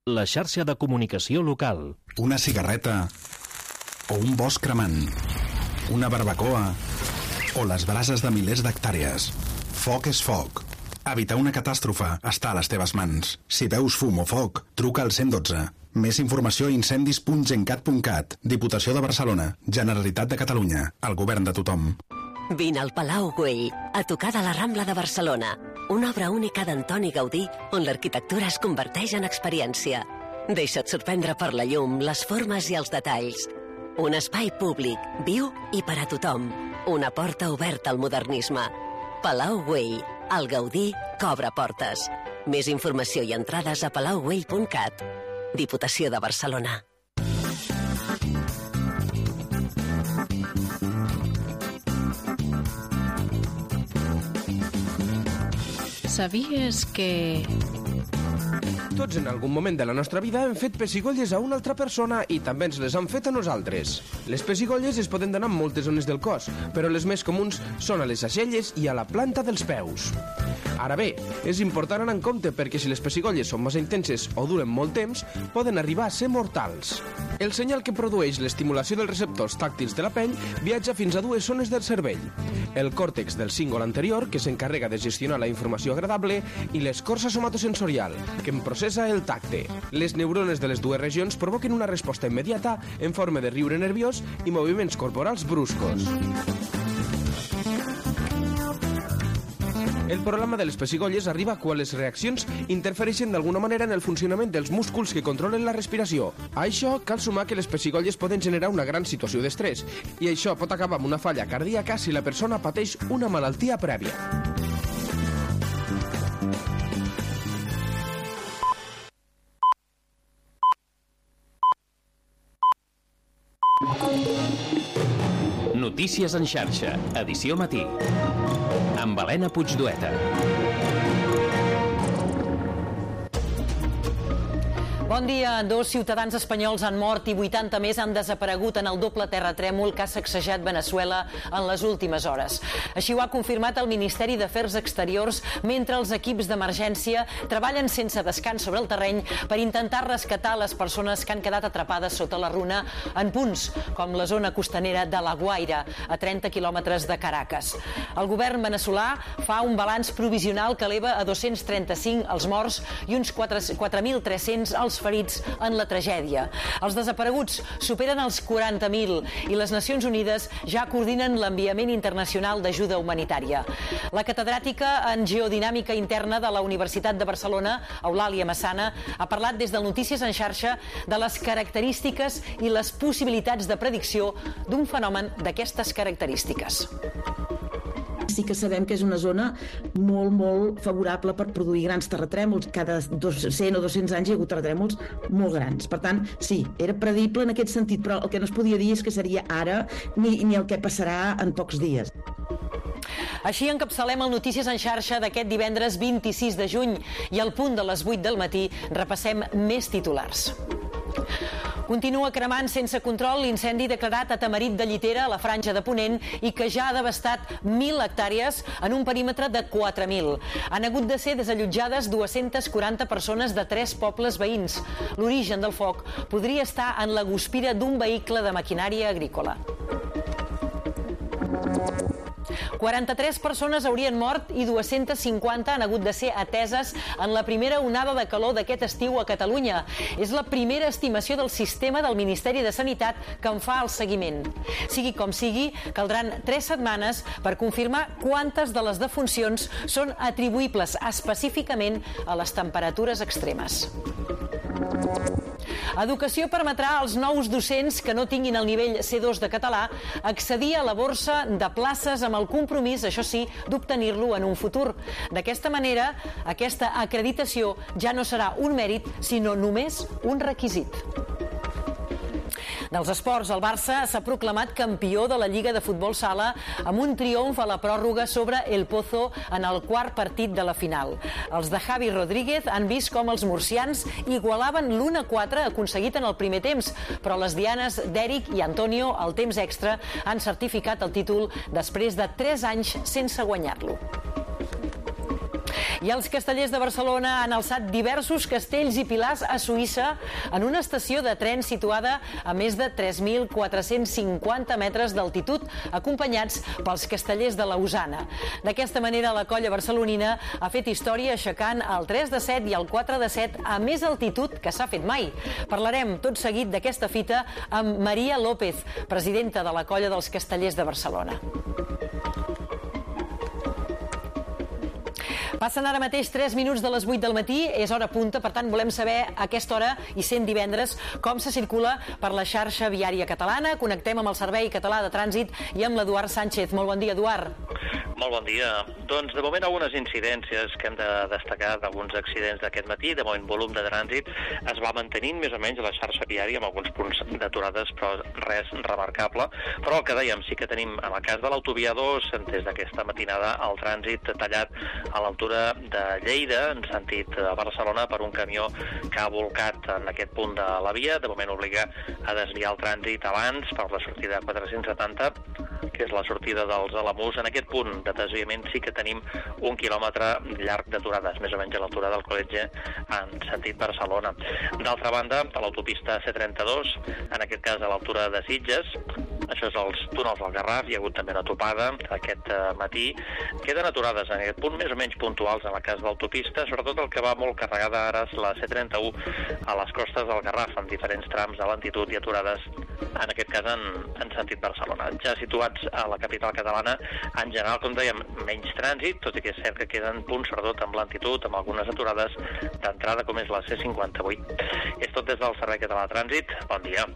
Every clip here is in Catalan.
la xarxa de comunicació local. Una cigarreta o un bosc cremant, una barbacoa o les brases de milers d'hectàrees. Foc és foc. Evitar una catàstrofe està a les teves mans. Si veus fum o foc, truca al 112. Més informació a incendis.gencat.cat. Diputació de Barcelona, Generalitat de Catalunya, el govern de tothom. Vine al Palau Güell, a tocar de la Rambla de Barcelona. Una obra única d'Antoni Gaudí, on l'arquitectura es converteix en experiència. Deixa't sorprendre per la llum, les formes i els detalls. Un espai públic, viu i per a tothom. Una porta oberta al modernisme. Palau Güell, el Gaudí que obre portes. Més informació i entrades a palaugüell.cat. Diputació de Barcelona. Sabies que... Tots en algun moment de la nostra vida hem fet pessigolles a una altra persona i també ens les han fet a nosaltres. Les pessigolles es poden donar en moltes zones del cos, però les més comuns són a les aixelles i a la planta dels peus. Ara bé, és important anar en compte perquè si les pessigolles són massa intenses o duren molt temps, poden arribar a ser mortals. El senyal que produeix l'estimulació dels receptors tàctils de la pell viatja fins a 2 zones del cervell. El còrtex del cíngol anterior, que s'encarrega de gestionar la informació agradable, i l'escorça somatosensorial, que en processa el tacte. Les neurones de les 2 regions provoquen una resposta immediata en forma de riure nerviós i moviments corporals bruscos. El problema de les pessigolles arriba quan les reaccions interfereixen d'alguna manera en el funcionament dels músculs que controlen la respiració. A això cal sumar que les pessigolles poden generar una gran situació d'estrès i això pot acabar amb una falla cardíaca si la persona pateix una malaltia prèvia. Notícies en xarxa, edició matí. Amb Helena Puigdueta. Bon dia. 2 ciutadans espanyols han mort i 80 més han desaparegut en el doble terratrèmol que ha sacsejat Veneçuela en les últimes hores. Així ho ha confirmat el Ministeri d'Afers Exteriors mentre els equips d'emergència treballen sense descans sobre el terreny per intentar rescatar les persones que han quedat atrapades sota la runa en punts com la zona costanera de La Guaira, a 30 quilòmetres de Caracas. El govern veneçolà fa un balanç provisional que eleva a 235 els morts i uns 4.300 els ferits en la tragèdia. Els desapareguts superen els 40.000 i les Nacions Unides ja coordinen l'enviament internacional d'ajuda humanitària. La catedràtica en geodinàmica interna de la Universitat de Barcelona, Eulàlia Massana, ha parlat des del Notícies en xarxa de les característiques i les possibilitats de predicció d'un fenomen d'aquestes característiques. Sí que sabem que és una zona molt, molt favorable per produir grans terratrèmols. Cada 100 o 200 anys hi ha hagut terratrèmols molt grans. Per tant, sí, era predible en aquest sentit, però el que no es podia dir és que seria ara ni el que passarà en pocs dies. Així encapçalem el Notícies en xarxa d'aquest divendres 26 de juny i al punt de les 8 del matí repassem més titulars. Continua cremant sense control l'incendi declarat a Tamarit de Llitera, a la Franja de Ponent, i que ja ha devastat 1.000 hectàrees en un perímetre de 4.000. Han hagut de ser desallotjades 240 persones de 3 pobles veïns. L'origen del foc podria estar en la guspira d'un vehicle de maquinària agrícola. 43 persones haurien mort i 250 han hagut de ser ateses en la primera onada de calor d'aquest estiu a Catalunya. És la primera estimació del sistema del Ministeri de Sanitat que en fa el seguiment. Sigui com sigui, caldran 3 setmanes per confirmar quantes de les defuncions són atribuïbles específicament a les temperatures extremes. Educació permetrà als nous docents que no tinguin el nivell C2 de català accedir a la borsa de places amb el compromís, això sí, d'obtenir-lo en un futur. D'aquesta manera, aquesta acreditació ja no serà un mèrit, sinó només un requisit. Dels esports, el Barça s'ha proclamat campió de la Lliga de Futbol Sala amb un triomf a la pròrroga sobre El Pozo en el 4 partit de la final. Els de Javi Rodríguez han vist com els murcians igualaven l'1-4 aconseguit en el primer temps, però les dianes d'Eric i Antonio al temps extra han certificat el títol després de 3 anys sense guanyar-lo. I els castellers de Barcelona han alçat diversos castells i pilars a Suïssa en una estació de tren situada a més de 3.450 metres d'altitud, acompanyats pels castellers de Lausana. D'aquesta manera, la colla barcelonina ha fet història aixecant el 3 de 7 i el 4 de 7 a més altitud que s'ha fet mai. Parlarem tot seguit d'aquesta fita amb Maria López, presidenta de la colla dels castellers de Barcelona. Passen ara mateix 3 minuts de les 8 del matí, és hora punta, per tant volem saber a aquesta hora, i sent divendres, com se circula per la xarxa viària catalana. Connectem amb el Servei Català de Trànsit i amb l'Eduard Sánchez. Molt bon dia, Eduard. Molt bon dia. Doncs de moment algunes incidències que hem de destacar d'alguns accidents d'aquest matí. De moment volum de trànsit es va mantenint més o menys a la xarxa viària amb alguns punts d'aturades, però res remarcable. Però el que dèiem, sí que tenim en el cas de l'autovia 2, des d'aquesta matinada el trànsit tallat a l'altura de Lleida, en sentit a Barcelona, per un camió que ha volcat en aquest punt de la via. De moment obliga a desviar el trànsit abans per la sortida 470, que és la sortida dels Alamús. En aquest punt de desviament sí que tenim 1 quilòmetre llarg d'aturades, més o menys a l'altura del col·legi en sentit Barcelona. D'altra banda, a l'autopista C32, en aquest cas a l'altura de Sitges, això és els túnels del Garraf, hi ha hagut també una topada aquest matí. Queden aturades en aquest punt, més o menys puntuals en el cas d'autopista, sobretot el que va molt carregada ara és la C31 a les costes del Garraf, amb diferents trams de lentitud i aturades, en aquest cas en sentit Barcelona. Ja situats a la capital catalana, en general, com dèiem, menys trànsit, tot i que és cert que queden punts, sobretot amb lentitud, amb algunes aturades d'entrada, com és la C58. És tot des del Servei Català de Trànsit. Bon dia.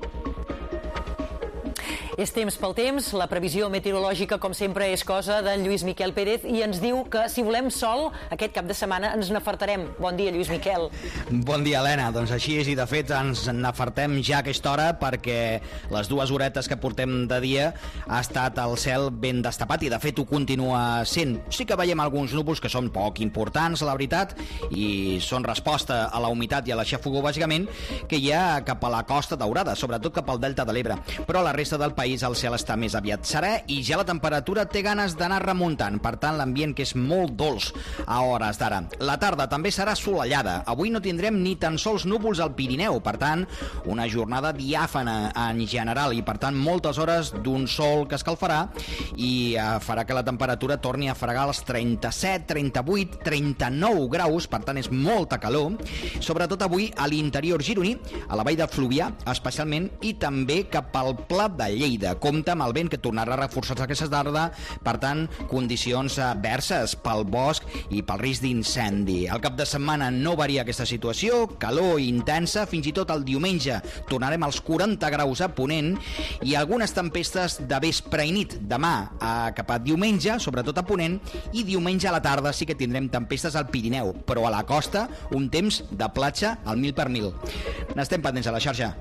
És temps pel temps, la previsió meteorològica, com sempre, és cosa d'en Lluís Miquel Pérez i ens diu que si volem sol, aquest cap de setmana ens n'afartarem. Bon dia, Lluís Miquel. Bon dia, Helena. Doncs així és, i de fet ens n'afartem ja a aquesta hora perquè les 2 horetes que portem de dia ha estat el cel ben destapat i de fet ho continua sent. Sí que veiem alguns núvols que són poc importants, la veritat, i són resposta a la humitat i a la xafogó, bàsicament, que hi ha cap a la Costa Daurada, sobretot cap al Delta de l'Ebre. Però la resta del país el cel està més aviat serè i ja la temperatura té ganes d'anar remuntant, per tant l'ambient que és molt dolç a hores d'ara. La tarda també serà assolellada. Avui no tindrem ni tan sols núvols al Pirineu, per tant una jornada diàfana en general i per tant moltes hores d'un sol que escalfarà i farà que la temperatura torni a fregar els 37, 38, 39 graus, per tant és molta calor, sobretot avui a l'interior gironí, a la vall de Fluvià especialment, i també cap al Pla de Lleida. Compte amb el vent que tornarà a reforçar-se aquesta tarda, per tant, condicions adverses pel bosc i pel risc d'incendi. Al cap de setmana no varia aquesta situació, calor intensa, fins i tot el diumenge tornarem als 40 graus a Ponent i algunes tempestes de vespre i nit. Demà cap a diumenge, sobretot a Ponent, i diumenge a la tarda sí que tindrem tempestes al Pirineu, però a la costa un temps de platja al 1000 per 1000. N'estem pendents a la xarxa.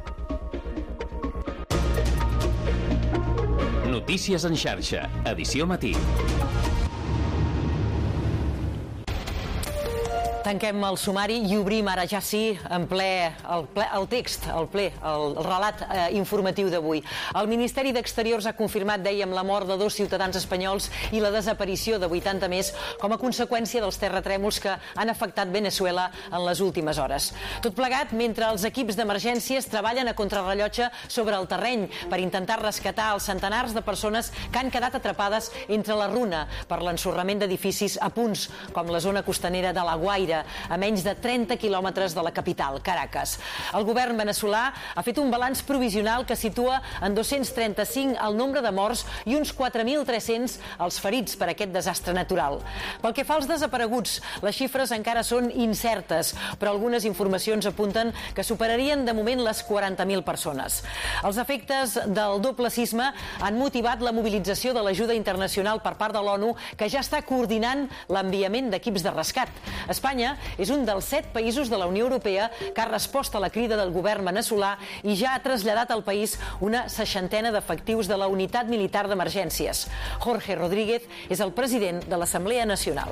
Notícies en xarxa, edició matí. Tanquem el sumari i obrim ara ja sí en ple el text, el relat informatiu d'avui. El Ministeri d'Exteriors ha confirmat, dèiem, la mort de 2 ciutadans espanyols i la desaparició de 80 més com a conseqüència dels terratrèmols que han afectat Venezuela en les últimes hores. Tot plegat mentre els equips d'emergències treballen a contrarrellotge sobre el terreny per intentar rescatar els centenars de persones que han quedat atrapades entre la runa per l'ensorrament d'edificis a punts com la zona costanera de La Guaira, a menys de 30 quilòmetres de la capital, Caracas. El govern veneçolà ha fet un balanç provisional que situa en 235 el nombre de morts i uns 4.300 els ferits per aquest desastre natural. Pel que fa als desapareguts, les xifres encara són incertes, però algunes informacions apunten que superarien de moment les 40.000 persones. Els efectes del doble sisme han motivat la mobilització de l'ajuda internacional per part de l'ONU, que ja està coordinant l'enviament d'equips de rescat. Espanya és un dels 7 països de la Unió Europea que ha respost a la crida del govern veneçolà i ja ha traslladat al país una 60ena d'efectius de la Unitat Militar d'Emergències. Jorge Rodríguez és el president de l'Assemblea Nacional.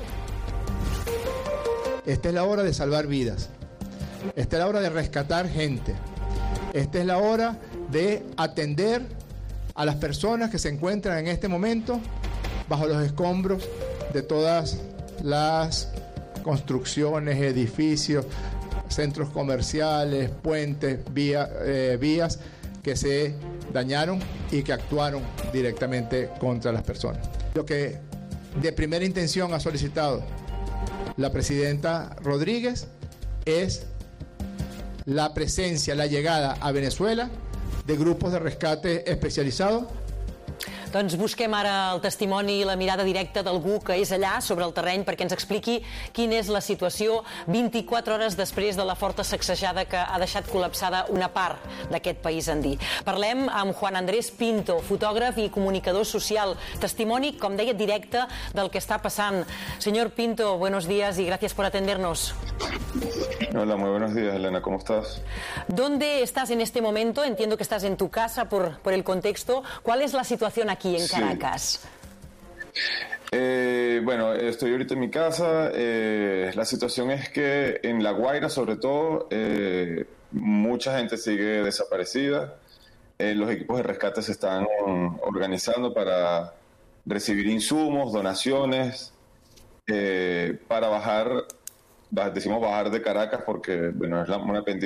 Esta es la hora de salvar vidas. Esta es la hora de rescatar gente. Esta es la hora de atender a las personas que se encuentran en este momento bajo los escombros de todas las construcciones, edificios, centros comerciales, puentes, vías que se dañaron y que actuaron directamente contra las personas. Lo que de primera intención ha solicitado la presidenta Rodríguez es la presencia, la llegada a Venezuela de grupos de rescate especializados. Doncs busquem ara el testimoni i la mirada directa d'algú que és allà, sobre el terreny, perquè ens expliqui quina és la situació 24 hores després de la forta sacsejada que ha deixat col·lapsada una part d'aquest país andí. Parlem amb Juan Andrés Pinto, fotògraf i comunicador social. Testimoni, com deia, directe del que està passant. Señor Pinto, buenos días y gracias por atendernos. Hola, muy buenos días, Elena, ¿cómo estás? ¿Dónde estás en este momento? Entiendo que estás en tu casa por el contexto. ¿Cuál es la situación aquí en Caracas? Bueno, estoy ahorita en mi casa. La situación es que en La Guaira, sobre todo, mucha gente sigue desaparecida. Los equipos de rescate se están organizando para recibir insumos, donaciones, para bajar, decimos bajar de Caracas porque, bueno, es una pendiente